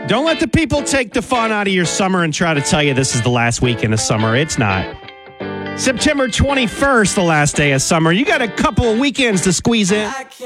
Don't let the people take the fun out of your summer and try to tell you this is the last weekend of summer. It's not. September 21st, the last day of summer. You got a couple of weekends to squeeze in.